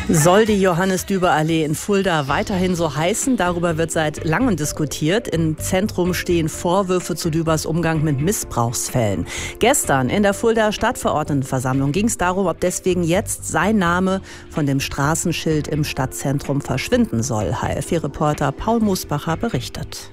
Soll die Johannes-Düber-Allee in Fulda weiterhin so heißen? Darüber wird seit langem diskutiert. Im Zentrum stehen Vorwürfe zu Dübers Umgang mit Missbrauchsfällen. Gestern in der Fulda Stadtverordnetenversammlung ging es darum, ob deswegen jetzt sein Name von dem Straßenschild im Stadtzentrum verschwinden soll. HFI-Reporter Paul Musbacher berichtet.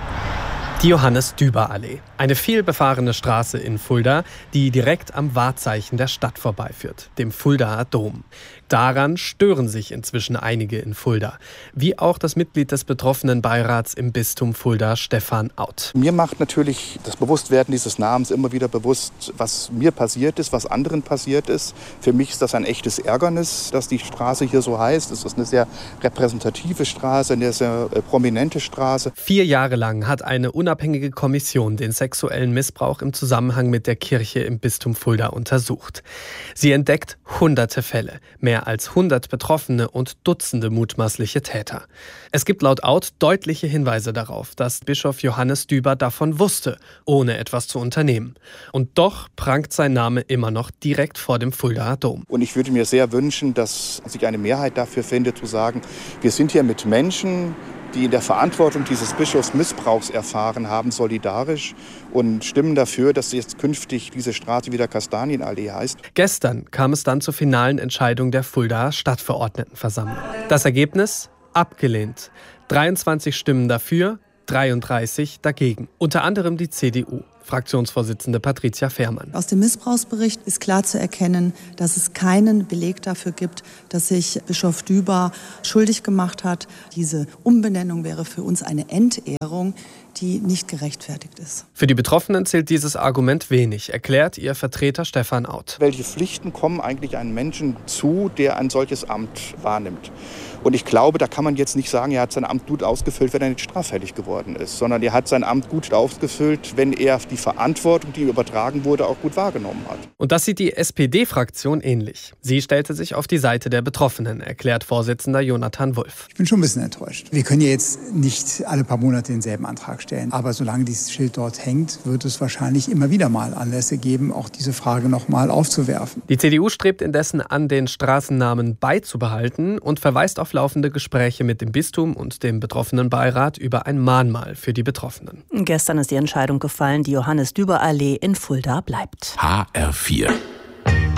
Die Johannes-Düber-Allee, eine vielbefahrene Straße in Fulda, die direkt am Wahrzeichen der Stadt vorbeiführt, dem Fuldaer Dom. Daran stören sich inzwischen einige in Fulda, wie auch das Mitglied des betroffenen Beirats im Bistum Fulda, Stefan Out. Mir macht natürlich das Bewusstwerden dieses Namens immer wieder bewusst, was mir passiert ist, was anderen passiert ist. Für mich ist das ein echtes Ärgernis, dass die Straße hier so heißt. Es ist eine sehr repräsentative Straße, eine sehr prominente Straße. 4 Jahre lang hat eine unabhängige Kommission den sexuellen Missbrauch im Zusammenhang mit der Kirche im Bistum Fulda untersucht. Sie entdeckt hunderte Fälle, mehr als 100 Betroffene und Dutzende mutmaßliche Täter. Es gibt laut Out deutliche Hinweise darauf, dass Bischof Johannes Düber davon wusste, ohne etwas zu unternehmen. Und doch prangt sein Name immer noch direkt vor dem Fuldaer Dom. Und ich würde mir sehr wünschen, dass sich eine Mehrheit dafür findet, zu sagen, wir sind hier mit Menschen, die in der Verantwortung dieses Bischofs Missbrauchs erfahren haben, solidarisch und stimmen dafür, dass jetzt künftig diese Straße wieder Kastanienallee heißt. Gestern kam es dann zur finalen Entscheidung der Fuldaer Stadtverordnetenversammlung. Das Ergebnis? Abgelehnt. 23 Stimmen dafür, 33 dagegen. Unter anderem die CDU. Fraktionsvorsitzende Patricia Fehrmann. Aus dem Missbrauchsbericht ist klar zu erkennen, dass es keinen Beleg dafür gibt, dass sich Bischof Düber schuldig gemacht hat. Diese Umbenennung wäre für uns eine Entehrung, die nicht gerechtfertigt ist. Für die Betroffenen zählt dieses Argument wenig, erklärt ihr Vertreter Stefan Out. Welche Pflichten kommen eigentlich einem Menschen zu, der ein solches Amt wahrnimmt? Und ich glaube, da kann man jetzt nicht sagen, er hat sein Amt gut ausgefüllt, wenn er nicht straffällig geworden ist, sondern er hat sein Amt gut ausgefüllt, wenn er die Verantwortung, die ihm übertragen wurde, auch gut wahrgenommen hat. Und das sieht die SPD-Fraktion ähnlich. Sie stellte sich auf die Seite der Betroffenen, erklärt Vorsitzender Jonathan Wolf. Ich bin schon ein bisschen enttäuscht. Wir können ja jetzt nicht alle paar Monate denselben Antrag stellen. Aber solange dieses Schild dort hängt, wird es wahrscheinlich immer wieder mal Anlässe geben, auch diese Frage noch mal aufzuwerfen. Die CDU strebt indessen an, den Straßennamen beizubehalten und verweist auf laufende Gespräche mit dem Bistum und dem betroffenen Beirat über ein Mahnmal für die Betroffenen. Gestern ist die Entscheidung gefallen, die Johannes-Düber-Allee in Fulda bleibt. HR4